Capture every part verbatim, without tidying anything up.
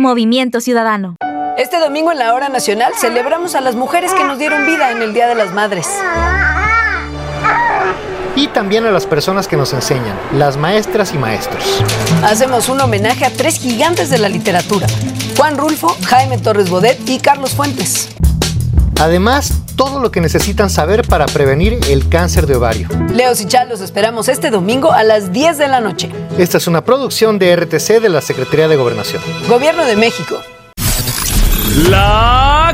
Movimiento Ciudadano. Este domingo en la Hora Nacional celebramos a las mujeres que nos dieron vida en el Día de las Madres. Y también a las personas que nos enseñan, las maestras y maestros. Hacemos un homenaje a tres gigantes de la literatura: Juan Rulfo, Jaime Torres Bodet y Carlos Fuentes. Además, todo lo que necesitan saber para prevenir el cáncer de ovario. Leos y Chal los esperamos este domingo a las diez de la noche. Esta es una producción de R T C de la Secretaría de Gobernación. Gobierno de México. La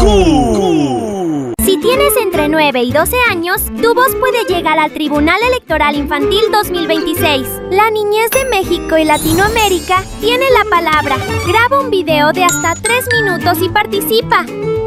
Q. Si tienes entre nueve y doce años, tu voz puede llegar al Tribunal Electoral Infantil dos mil veintiséis. La niñez de México y Latinoamérica tiene la palabra. Graba un video de hasta tres minutos y participa.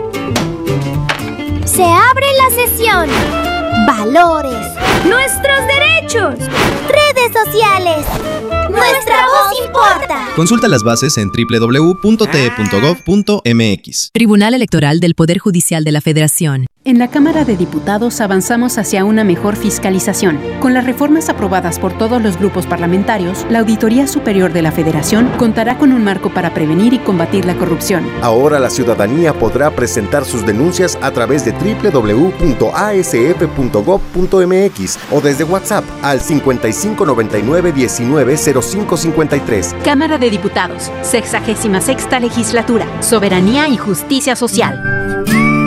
Se abre la sesión. Valores. Nuestros derechos. Redes sociales. Nuestra voz importa. Consulta las bases en doble u doble u doble u punto t e punto gov punto m x. Tribunal Electoral del Poder Judicial de la Federación. En la Cámara de Diputados avanzamos hacia una mejor fiscalización. Con las reformas aprobadas por todos los grupos parlamentarios, la Auditoría Superior de la Federación contará con un marco para prevenir y combatir la corrupción. Ahora la ciudadanía podrá presentar sus denuncias a través de doble u doble u doble u punto a s f punto gov punto m x o desde WhatsApp al cincuenta y cinco noventa y nueve diecinueve cero cinco cincuenta y tres. Cámara de Diputados, sexagésima sexta Legislatura, Soberanía y Justicia Social.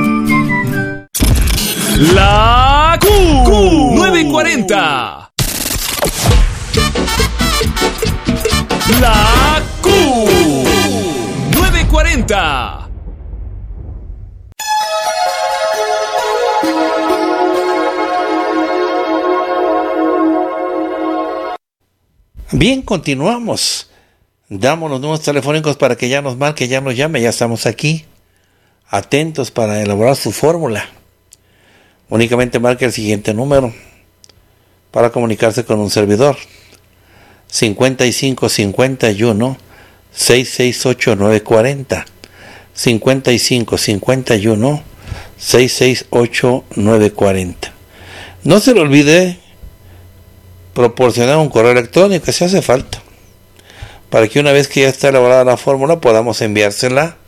La Q. Q. nueve cuarenta. La Q. nueve cuarenta. Bien, continuamos. Damos los números telefónicos para que ya nos marque, ya nos llame. Ya estamos aquí, atentos para elaborar su fórmula. Únicamente marque el siguiente número para comunicarse con un servidor: cincuenta y cinco cincuenta y uno seiscientos sesenta y ocho nueve cuarenta. cincuenta y cinco cincuenta y uno seiscientos sesenta y ocho nueve cuarenta. No se le olvide proporcionar un correo electrónico si hace falta, para que una vez que ya está elaborada la fórmula podamos enviársela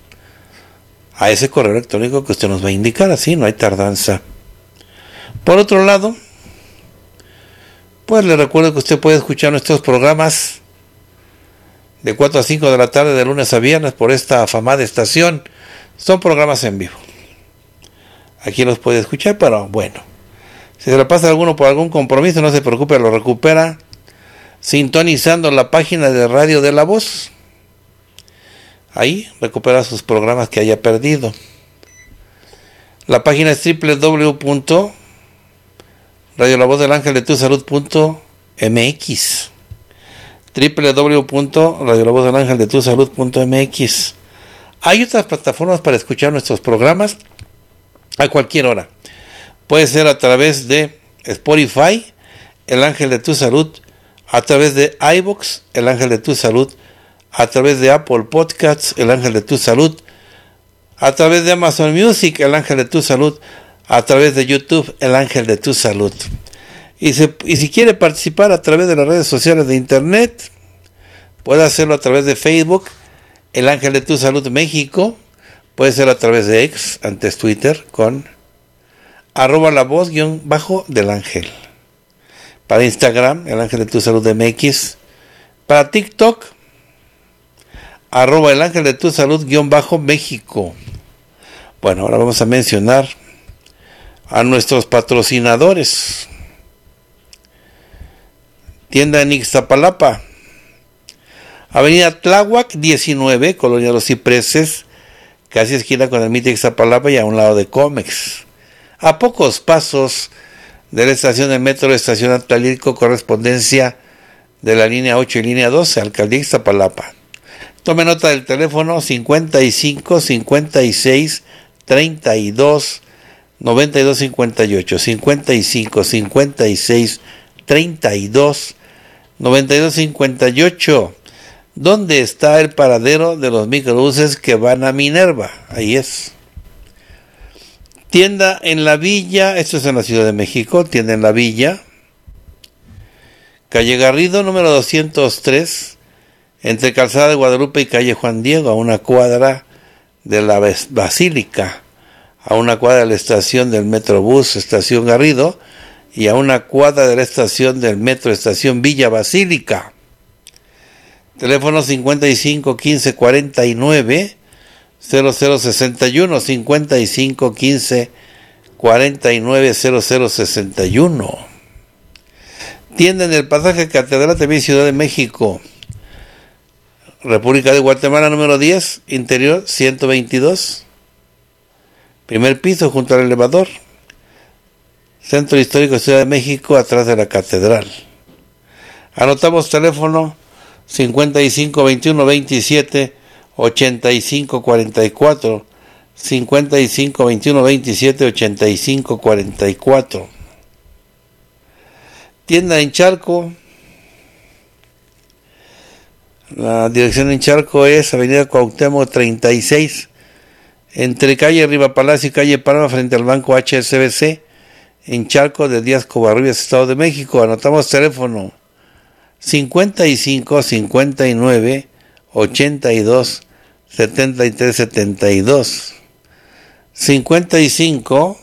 a ese correo electrónico que usted nos va a indicar. Así no hay tardanza. Por otro lado, pues le recuerdo que usted puede escuchar nuestros programas de cuatro a cinco de la tarde de lunes a viernes por esta afamada estación. Son programas en vivo. Aquí los puede escuchar, pero bueno, si se le pasa a alguno por algún compromiso, no se preocupe, lo recupera sintonizando la página de Radio de la Voz. Ahí recupera sus programas que haya perdido. La página es doble u doble u doble u punto radio la voz del ángel de tu salud punto m x. doble u doble u doble u punto radio la voz del ángel de tu salud punto m x. Hay otras plataformas para escuchar nuestros programas a cualquier hora. Puede ser a través de Spotify, El Ángel de tu Salud, a través de iVoox, El Ángel de tu Salud, a través de Apple Podcasts, El Ángel de tu Salud, a través de Amazon Music, El Ángel de tu Salud, a través de YouTube, El Ángel de tu Salud. Y, se, y si quiere participar a través de las redes sociales de Internet, puede hacerlo a través de Facebook, El Ángel de tu Salud México, puede ser a través de X, antes Twitter, con arroba la voz guión bajo del ángel. Para Instagram, El Ángel de tu Salud M X. Para TikTok, arroba El Ángel de tu Salud guión bajo México. Bueno, ahora vamos a mencionar a nuestros patrocinadores. Tienda en Ixtapalapa, Avenida Tláhuac diecinueve, Colonia Los Cipreses, casi esquina con el Mite Ixtapalapa y a un lado de Comex. A pocos pasos de la estación de metro Estación Atlántico, correspondencia de la línea ocho y línea doce, Alcaldía Ixtapalapa. Tome nota del teléfono cincuenta y cinco cincuenta y seis treinta y dos noventa y dos cincuenta y ocho, cincuenta y cinco cincuenta y seis treinta y dos noventa y dos cincuenta y ocho. ¿Dónde está el paradero de los microbuses que van a Minerva? Ahí es. Tienda en la Villa, esto es en la Ciudad de México, tienda en la Villa, calle Garrido número doscientos tres, entre Calzada de Guadalupe y calle Juan Diego, a una cuadra de la Basílica, a una cuadra de la estación del Metrobús, estación Garrido, y a una cuadra de la estación del Metro, estación Villa Basílica. Teléfono cincuenta y cinco quince cuarenta y nueve cero cero sesenta y uno, cincuenta y cinco quince cuarenta y nueve cero cero sesenta y uno. Tienda en el pasaje Catedral de Ciudad de México, República de Guatemala, número diez, interior ciento veintidós, primer piso junto al elevador, Centro Histórico de Ciudad de México, atrás de la catedral. Anotamos teléfono cincuenta y cinco veintiuno veintisiete ochenta y cinco cuarenta y cuatro, cincuenta y cinco veintiuno veintisiete ochenta y cinco cuarenta y cuatro. Tienda en Charco. La dirección en Charco es Avenida Cuauhtémoc treinta y seis, entre calle Riva Palacio y calle Palma, frente al Banco H S B C, en Charco de Díaz Covarrubias, Estado de México. Anotamos teléfono cincuenta y cinco cincuenta y nueve ochenta y dos setenta y tres setenta y dos. cincuenta y cinco,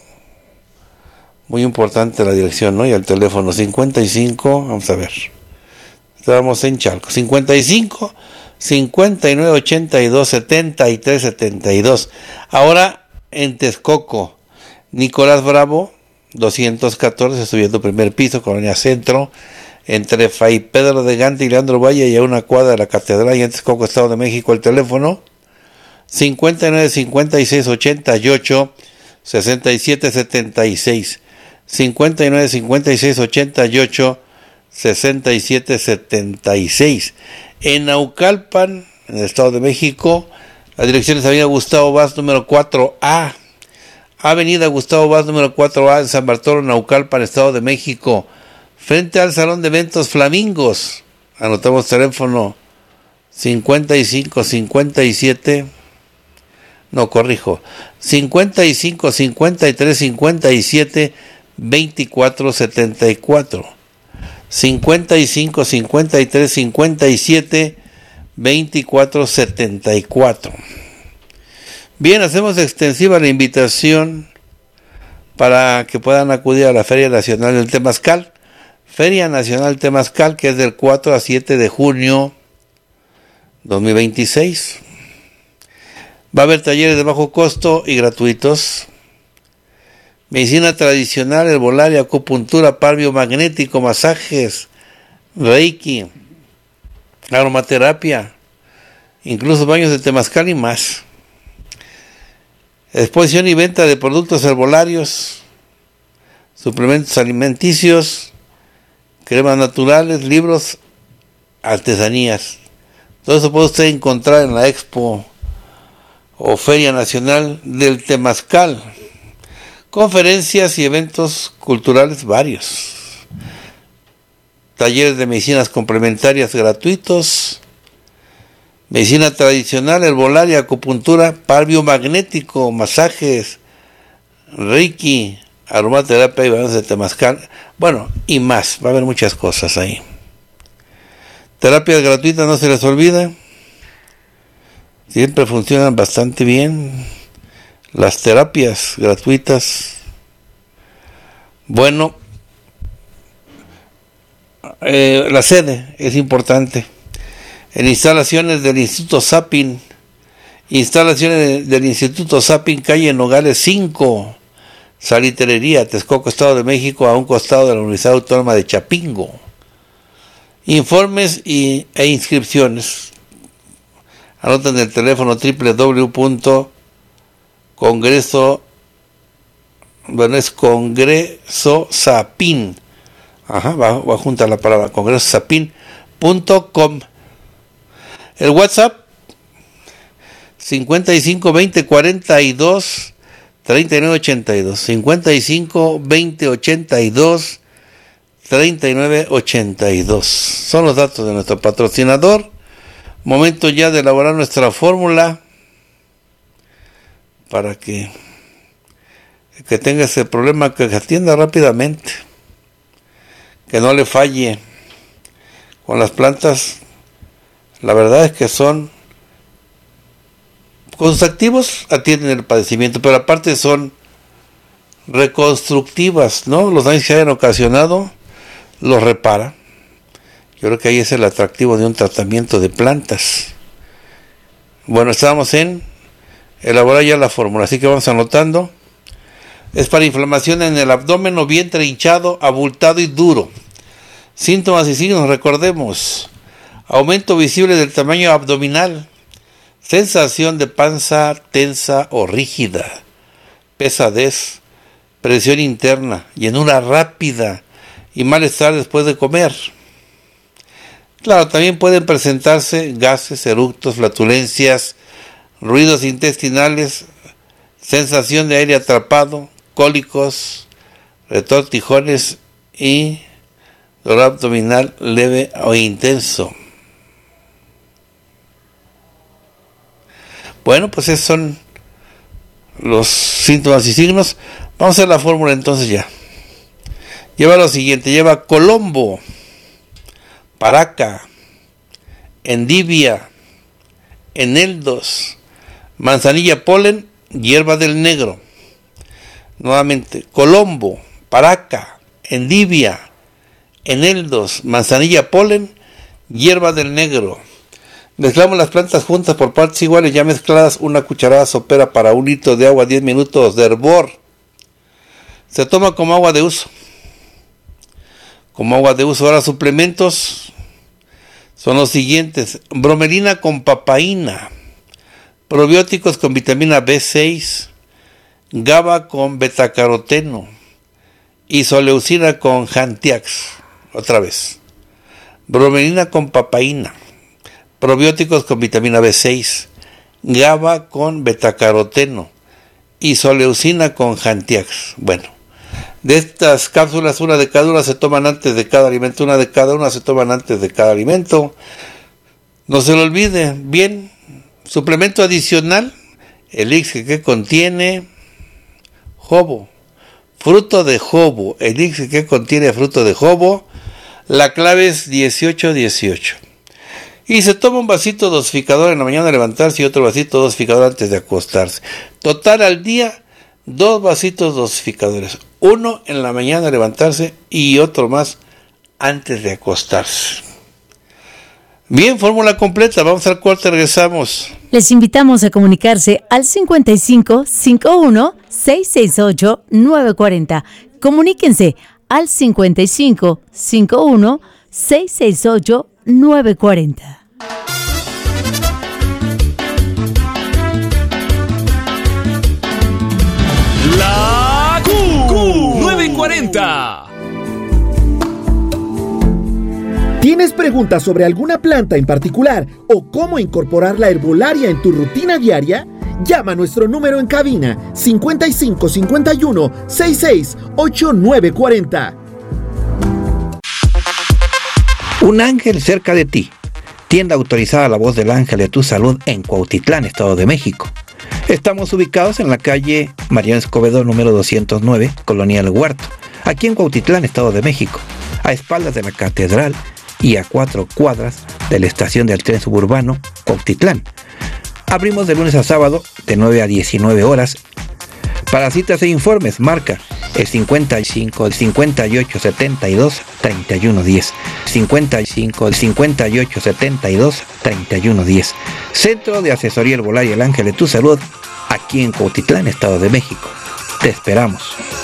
muy importante la dirección, ¿no? Y el teléfono cincuenta y cinco, vamos a ver. Estábamos en Chalco. cincuenta y cinco cincuenta y nueve ochenta y dos setenta y tres setenta y dos. Ahora en Texcoco, Nicolás Bravo doscientos catorce, subiendo primer piso, Colonia Centro, entre Fray Pedro de Gante y Leandro Valle, y a una cuadra de la catedral, y en Texcoco, Estado de México. El teléfono cincuenta y nueve cincuenta y seis ochenta y ocho sesenta y siete setenta y seis, cincuenta y nueve cincuenta y seis ochenta y ocho sesenta y siete setenta y seis. En Naucalpan, en el Estado de México, la dirección es Avenida Gustavo Vaz, número cuatro A. Avenida Gustavo Vaz, número cuatro A, en San Bartolo, Naucalpan, Estado de México, frente al Salón de Eventos Flamingos. Anotamos teléfono cincuenta y cinco cincuenta y siete, no, corrijo, cincuenta y cinco cincuenta y tres cincuenta y siete veinticuatro setenta y cuatro. cincuenta y cinco cincuenta y tres cincuenta y siete veinticuatro setenta y cuatro. Bien, hacemos extensiva la invitación para que puedan acudir a la Feria Nacional del Temazcal. Feria Nacional Temazcal, que es del cuatro a siete de junio dos mil veintiséis. Va a haber talleres de bajo costo y gratuitos. Medicina tradicional, herbolaria, acupuntura, par biomagnético, masajes, reiki, aromaterapia, incluso baños de temazcal y más. Exposición y venta de productos herbolarios, suplementos alimenticios, cremas naturales, libros, artesanías. Todo eso puede usted encontrar en la Expo o Feria Nacional del Temazcal. Conferencias y eventos culturales varios. Talleres de medicinas complementarias gratuitos. Medicina tradicional, herbolaria, acupuntura, par biomagnético, masajes, reiki, aromaterapia y baños de temazcal. Bueno, y más. Va a haber muchas cosas ahí. Terapias gratuitas, no se les olvida. Siempre funcionan bastante bien las terapias gratuitas. Bueno, eh, la sede es importante. En instalaciones del Instituto Sapin, instalaciones del Instituto Sapin, calle Nogales cinco, Salitrería, Texcoco, Estado de México, a un costado de la Universidad Autónoma de Chapingo. Informes y, e inscripciones. Anoten el teléfono doble u doble u doble u punto congreso, bueno, es Congreso Sapin, ajá, va, va junto a la palabra congreso sapin punto com. El WhatsApp cincuenta y cinco veinte cuarenta y dos treinta y nueve ochenta y dos, cincuenta y cinco veinte ochenta y dos treinta y nueve ochenta y dos. Son los datos de nuestro patrocinador. Momento ya de elaborar nuestra fórmula para que que tenga ese problema, que se atienda rápidamente, que no le falle con las plantas. La verdad es que son, con sus activos atienden el padecimiento, pero aparte son reconstructivas, ¿no? Los daños que hayan ocasionado los repara. Yo creo que ahí es el atractivo de un tratamiento de plantas. Bueno, estábamos en elaborar ya la fórmula, así que vamos anotando. Es para inflamación en el abdomen o vientre hinchado, abultado y duro. Síntomas y signos, recordemos: aumento visible del tamaño abdominal, sensación de panza tensa o rígida, pesadez, presión interna, llenura rápida y malestar después de comer. Claro, también pueden presentarse gases, eructos, flatulencias, ruidos intestinales, sensación de aire atrapado, cólicos, retortijones y dolor abdominal leve o intenso. Bueno, pues esos son los síntomas y signos. Vamos a hacer la fórmula entonces ya. Lleva lo siguiente: lleva colombo, paraca, endivia, eneldos, manzanilla polen, hierba del negro. Nuevamente: colombo, paraca, endivia, eneldos, manzanilla polen, hierba del negro. Mezclamos las plantas juntas por partes iguales, ya mezcladas, una cucharada sopera para un litro de agua, diez minutos de hervor. Se toma como agua de uso. Como agua de uso. Ahora, suplementos son los siguientes: bromelina con papaína, probióticos con vitamina B seis, GABA con betacaroteno, isoleucina con Jantiax. Otra vez: bromelina con papaína, probióticos con vitamina B seis, GABA con betacaroteno, isoleucina con Jantiax. Bueno, de estas cápsulas, una de cada una se toman antes de cada alimento, una de cada una se toman antes de cada alimento. No se lo olvide. Bien, suplemento adicional, elixir que contiene jobo, fruto de jobo, elixir que contiene fruto de jobo. La clave es dieciocho dieciocho. Y se toma un vasito dosificador en la mañana al levantarse y otro vasito dosificador antes de acostarse. Total al día, dos vasitos dosificadores. Uno en la mañana al levantarse y otro más antes de acostarse. Bien, fórmula completa. Vamos al corte, regresamos. Les invitamos a comunicarse al cincuenta y cinco cincuenta y uno seiscientos sesenta y ocho nueve cuarenta. Comuníquense al cincuenta y cinco cincuenta y uno seiscientos sesenta y ocho nueve cuarenta. La Q nueve cuarenta. ¿Tienes preguntas sobre alguna planta en particular o cómo incorporar la herbolaria en tu rutina diaria? Llama a nuestro número en cabina cincuenta y cinco cincuenta y uno sesenta y seis ocho nueve cuarenta. Un ángel cerca de ti. Tienda autorizada La Voz del Ángel de tu Salud en Cuautitlán, Estado de México. Estamos ubicados en la calle Mariano Escobedo número doscientos nueve, Colonia El Huerto, aquí en Cuautitlán, Estado de México, a espaldas de la catedral y a cuatro cuadras de la estación del tren suburbano Cuautitlán. Abrimos de lunes a sábado de nueve a diecinueve horas. Para citas e informes, marca el cincuenta y cinco, el cincuenta y ocho, setenta y dos, treinta y uno diez. cincuenta y cinco, el cincuenta y ocho, setenta y dos, treinta y uno diez. Centro de Asesoría Herbolaria El Ángel de tu Salud, aquí en Cuautitlán, Estado de México. Te esperamos.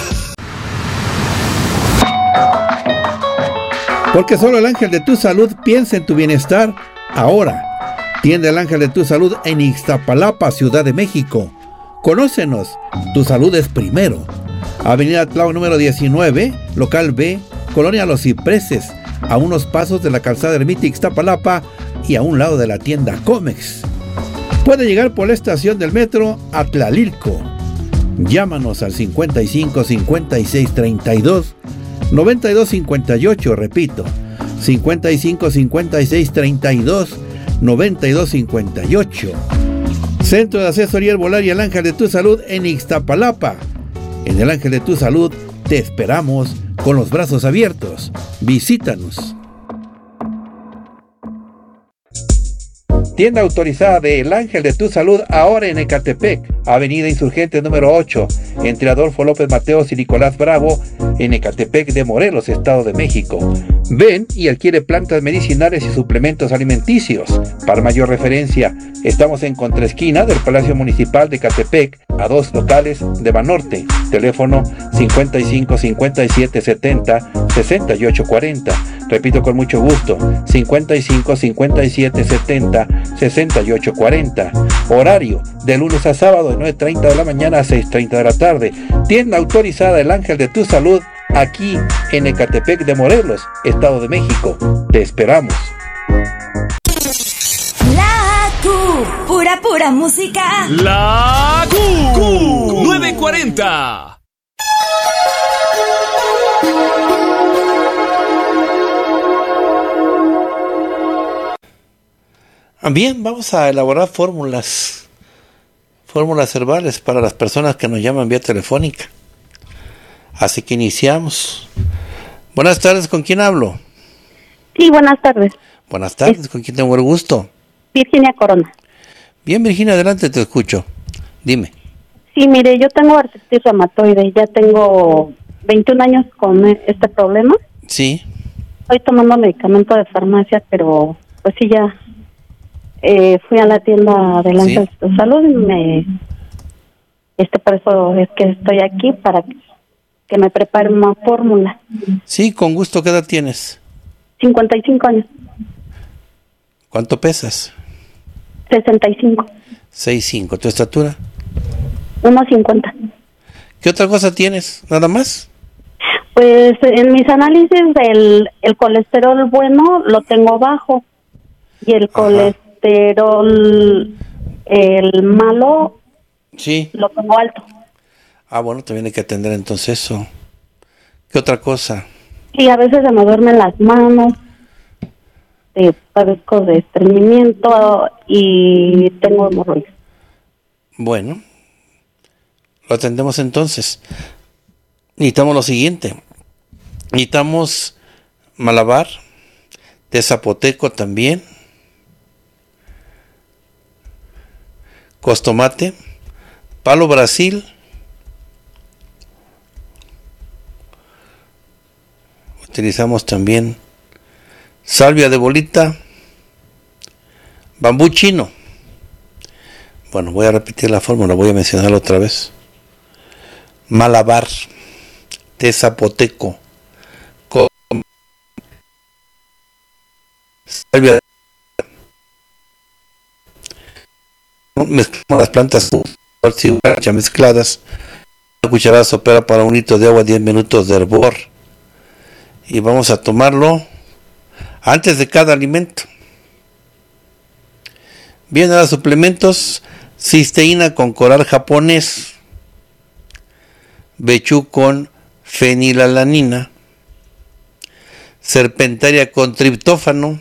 Porque solo el Ángel de tu Salud piensa en tu bienestar ahora. Tienda El Ángel de tu Salud en Ixtapalapa, Ciudad de México. Conócenos, tu salud es primero. Avenida Tláhuac número diecinueve, local B, Colonia Los Cipreses, a unos pasos de la calzada Ermita Ixtapalapa y a un lado de la tienda Comex. Puede llegar por la estación del metro a Tlalilco. Llámanos al cincuenta y cinco cincuenta y seis treinta y dos noventa y dos cincuenta y ocho, repito, cincuenta y cinco cincuenta y seis treinta y dos noventa y dos cincuenta y ocho. Centro de Asesoría Herbolaria El Ángel de tu Salud en Ixtapalapa. En El Ángel de tu Salud te esperamos con los brazos abiertos. Visítanos. Tienda autorizada de El Ángel de tu Salud, ahora en Ecatepec, Avenida Insurgente número ocho, entre Adolfo López Mateos y Nicolás Bravo, en Ecatepec de Morelos, Estado de México. Ven y adquiere plantas medicinales y suplementos alimenticios. Para mayor referencia, estamos en contraesquina del Palacio Municipal de Ecatepec, a dos locales de Banorte. Teléfono cincuenta y cinco, cincuenta y siete, setenta, sesenta y ocho cuarenta. Repito con mucho gusto, cincuenta y cinco, cincuenta y siete, setenta, sesenta y ocho cuarenta. Horario de lunes a sábado de nueve treinta de la mañana a seis treinta de la tarde. Tienda autorizada El Ángel de tu Salud, aquí en Ecatepec de Morelos, Estado de México. Te esperamos. La Q, pura pura música. La Q, nueve cuarenta. Bien, vamos a elaborar fórmulas, fórmulas herbales para las personas que nos llaman vía telefónica. Así que iniciamos. Buenas tardes, ¿con quién hablo? Sí, buenas tardes. Buenas tardes, ¿con quién tengo el gusto? Virginia Corona. Bien, Virginia, adelante, te escucho. Dime. Sí, mire, yo tengo artritis reumatoide, ya tengo veintiún años con este problema. Sí. Estoy tomando medicamento de farmacia, pero pues sí, ya eh, fui a la tienda del Ángel de tu Salud y me... Este, por eso es que estoy aquí, para que me prepare una fórmula. Sí, con gusto. ¿Qué edad tienes? cincuenta y cinco años. ¿Cuánto pesas? sesenta y cinco. seis cinco. ¿Tu estatura? uno cincuenta. ¿Qué otra cosa tienes? ¿Nada más? Pues en mis análisis del el colesterol bueno lo tengo bajo y el Ajá. colesterol el malo sí. lo tengo alto. Ah, bueno, también hay que atender entonces eso. ¿Qué otra cosa? Sí, a veces se me duermen las manos, eh, padezco de estreñimiento y tengo hemorroides. Bueno, lo atendemos entonces. Necesitamos lo siguiente. Necesitamos malabar, de zapoteco también, costomate, palo Brasil, utilizamos también salvia de bolita, bambú chino. Bueno, voy a repetir la fórmula, voy a mencionarla otra vez. Malabar, de zapoteco, con salvia de mezclamos las plantas mezcladas, una cucharada sopera para un litro de agua, diez minutos de hervor, y vamos a tomarlo antes de cada alimento. Bien, ahora suplementos: cisteína con coral japonés, Bechú con fenilalanina, serpentaria con triptófano,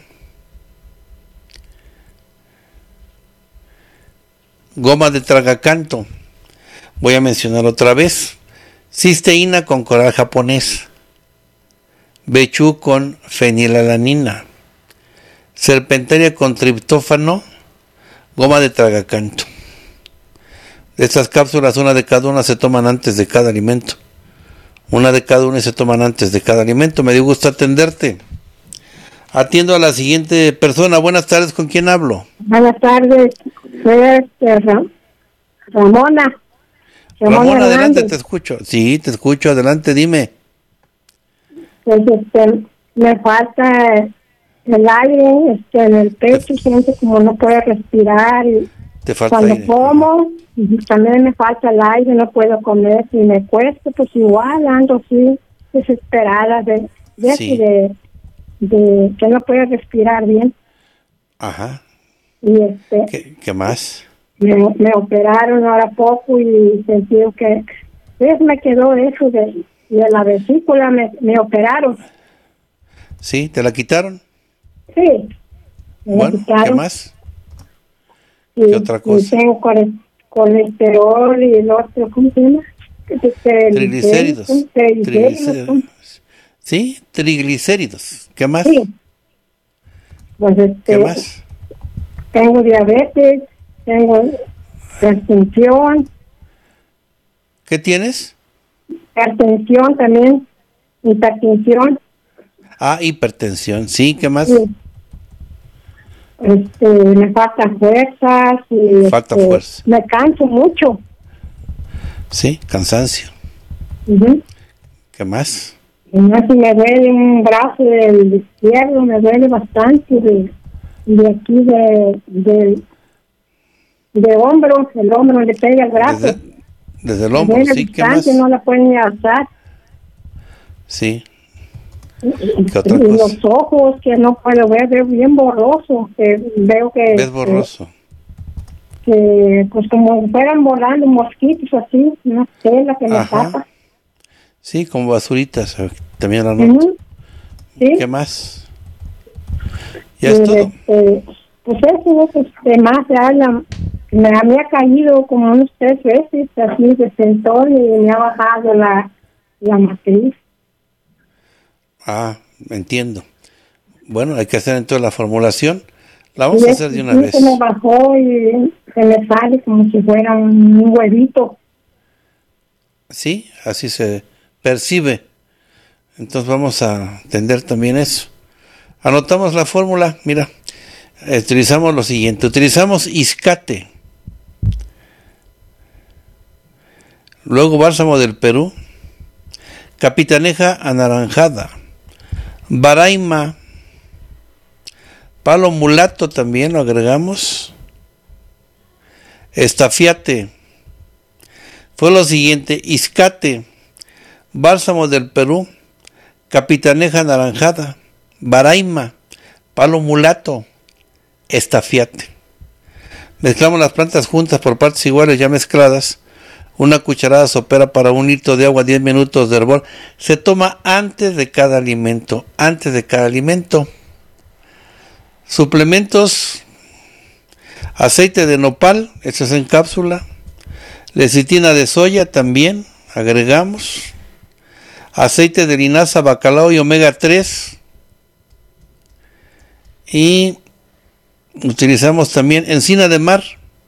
goma de tragacanto. Voy a mencionar otra vez: cisteína con coral japonés, Bechú con fenilalanina, serpentaria con triptófano, goma de tragacanto. De estas cápsulas, una de cada una se toman antes de cada alimento. Una de cada una se toman antes de cada alimento. Me dio gusto atenderte. Atiendo a la siguiente persona. Buenas tardes, ¿con quién hablo? Buenas tardes, soy este, Ram- Ramona. Ramona, Ramona adelante, te escucho. Sí, te escucho, adelante, dime. Pues este, me falta el aire este, en el pecho, siento como no puedo respirar. Y te falta cuando aire. como, también me falta el aire, no puedo comer. Si me cuesta, pues igual ando así, desesperada de, de, Sí. de, de que no puedo respirar bien. Ajá. Y este, ¿Qué, qué más? me, me operaron ahora poco y sentí que pues me quedó eso de, de la vesícula, me, me operaron. ¿Sí? ¿Te la quitaron? Sí. Me Bueno, quitaron. ¿qué más? Y, ¿Qué otra cosa? y tengo cole- colesterol y el otro, ¿cómo se llama? Triglicéridos. Triglicéridos. Triglicéridos. ¿Sí? Triglicéridos. ¿Qué más? Sí. Pues este, ¿Qué más? tengo diabetes, tengo hipertensión. ¿Qué tienes? Hipertensión también, hipertensión. Ah, hipertensión, sí, ¿qué más? Sí. Este, me faltan fuerzas. Y, Falta este, fuerza. Me canso mucho. Sí, cansancio. Uh-huh. ¿Qué más? Y más si me duele un brazo del izquierdo, me duele bastante de, de aquí de, de, de hombro, el hombro le pega el brazo. Desde, desde el Me hombro, duele sí, ¿qué más? bastante, no la pueden ni alzar. Sí. Y, ¿Qué otra y cosa? los ojos que no puedo ver, veo bien borroso, que veo que... ¿Ves borroso? Que, que pues como fueran volando mosquitos así, una tela que me Ajá. tapa. Sí, como basuritas, también la noto. Uh-huh. ¿Sí? ¿Qué más? Ya Y, es todo. este, pues eso es este, más se habla. Me había caído como unos tres veces así de sentón y me ha bajado la, la matriz. Ah, entiendo. Bueno, hay que hacer entonces la formulación. La vamos Y a es- hacer de una sí, vez. se me bajó y se me sale como si fuera un huevito. Sí, así se percibe. Entonces vamos a entender también eso. Anotamos la fórmula. Mira, eh, utilizamos lo siguiente. Utilizamos Iscate. Luego bálsamo del Perú. Capitaneja anaranjada. Baraima. Palo mulato también lo agregamos. Estafiate. Fue lo siguiente: Iscate, bálsamo del Perú, capitaneja anaranjada, baraima, palo mulato, estafiate. Mezclamos las plantas juntas por partes iguales ya mezcladas. Una cucharada sopera para un litro de agua, diez minutos de hervor. Se toma antes de cada alimento, antes de cada alimento. Suplementos: aceite de nopal, este es en cápsula. Lecitina de soya también agregamos. Aceite de linaza, bacalao y omega tres. Y utilizamos también encina de mar.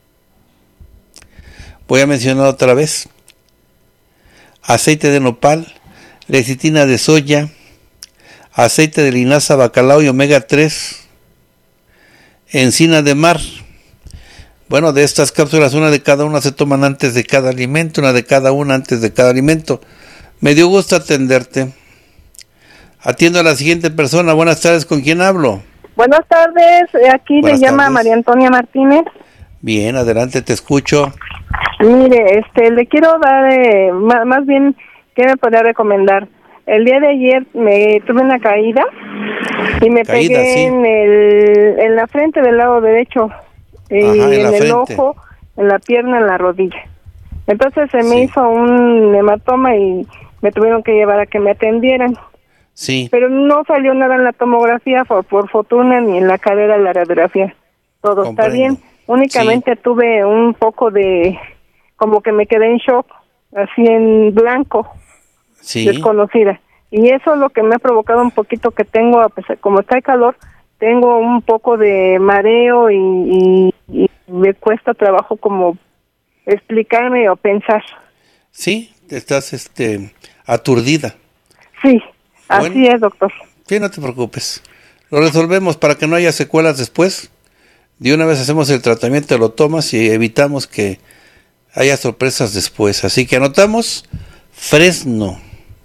Voy a mencionar otra vez. Aceite de nopal, lecitina de soya, aceite de linaza, bacalao y omega tres. Encina de mar. Bueno, de estas cápsulas, una de cada una se toman antes de cada alimento, una de cada una antes de cada alimento. Me dio gusto atenderte. Atiendo a la siguiente persona. Buenas tardes, ¿con quién hablo? Buenas tardes, eh, aquí Buenas le llama tardes. María Antonia Martínez. Bien, adelante, te escucho. Mire, este, le quiero dar, eh, ma- más bien, ¿qué me podría recomendar? El día de ayer me tuve una caída y me Caída, pegué sí. en, el, en la frente del lado derecho, y Ajá, en en la el frente. ojo, en la pierna, en la rodilla. Entonces se me Sí. hizo un hematoma y me tuvieron que llevar a que me atendieran. Sí. Pero no salió nada en la tomografía, por, por fortuna, ni en la cadera de la radiografía. Todo está Comprendo. bien. Únicamente tuve un poco de, como que me quedé en shock, así en blanco, Sí. desconocida. Y eso es lo que me ha provocado un poquito que tengo, a pesar, como está el calor, tengo un poco de mareo y, y, y me cuesta trabajo como explicarme o pensar. Sí, estás este, aturdida. Sí, así Bueno. es, doctor. Sí, no te preocupes. Lo resolvemos para que no haya secuelas después. De una vez hacemos el tratamiento, lo tomas y evitamos que haya sorpresas después. Así que anotamos: fresno,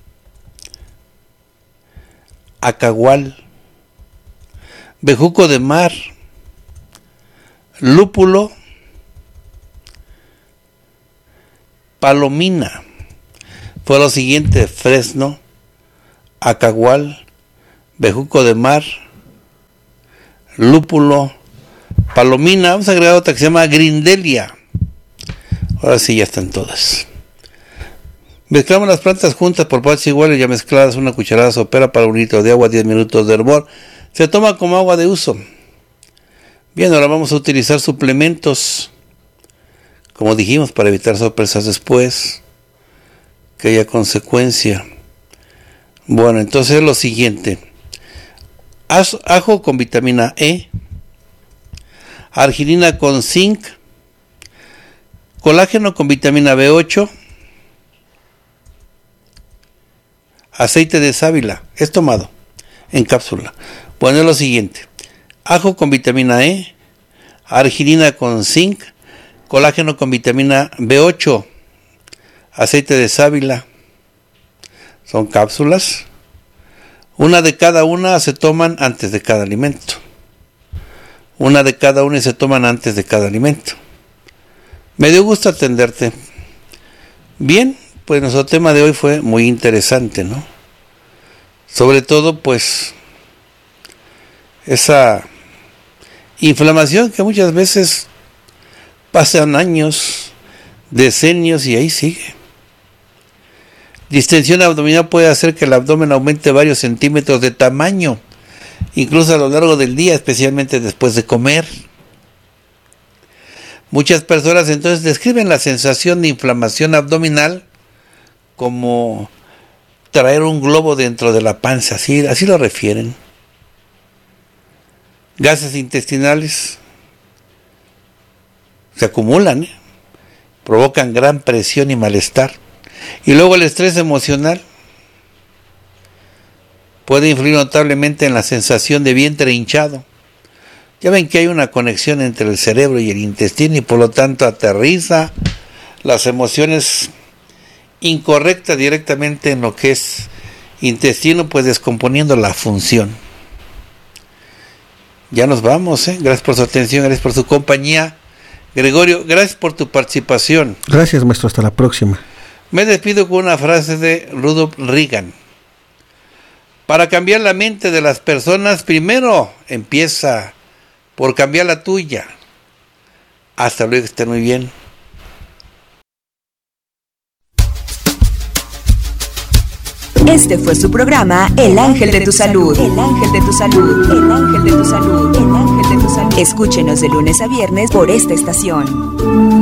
acagual, bejuco de mar, lúpulo, palomina. Fue lo siguiente: fresno, acagual, bejuco de mar, lúpulo, palomina. Vamos a agregar otra que se llama grindelia. Ahora sí, ya están todas. Mezclamos las plantas juntas por partes iguales, ya mezcladas. Una cucharada sopera para un litro de agua, diez minutos de hervor. Se toma como agua de uso. Bien, ahora vamos a utilizar suplementos, como dijimos, para evitar sorpresas después, que haya consecuencia. Bueno, entonces es lo siguiente: ajo con vitamina E, arginina con zinc, colágeno con vitamina B ocho, aceite de sábila, es tomado en cápsula. Bueno, es lo siguiente: ajo con vitamina E, arginina con zinc, colágeno con vitamina B ocho, aceite de sábila. Son cápsulas. Una de cada una se toman antes de cada alimento. Una de cada una y se toman antes de cada alimento. Me dio gusto atenderte. Bien, pues nuestro tema de hoy fue muy interesante, ¿no? Sobre todo, pues, esa inflamación que muchas veces pasan años, decenios y ahí sigue. Distensión abdominal puede hacer que el abdomen aumente varios centímetros de tamaño, incluso a lo largo del día, especialmente después de comer. Muchas personas entonces describen la sensación de inflamación abdominal como traer un globo dentro de la panza, así, así lo refieren. Gases intestinales se acumulan, ¿eh? Provocan gran presión y malestar. Y luego el estrés emocional puede influir notablemente en la sensación de vientre hinchado. Ya ven que hay una conexión entre el cerebro y el intestino y por lo tanto aterriza las emociones incorrectas directamente en lo que es intestino, pues descomponiendo la función. Ya nos vamos, ¿eh? Gracias por su atención, gracias por su compañía. Gregorio, gracias por tu participación. Gracias, maestro, hasta la próxima. Me despido con una frase de Rudolf Reagan. Para cambiar la mente de las personas, primero empieza por cambiar la tuya. Hasta luego, que estén muy bien. Este fue su programa El Ángel de tu Salud. El Ángel de tu Salud. El Ángel de tu Salud. El Ángel de tu Salud. Escúchenos de lunes a viernes por esta estación.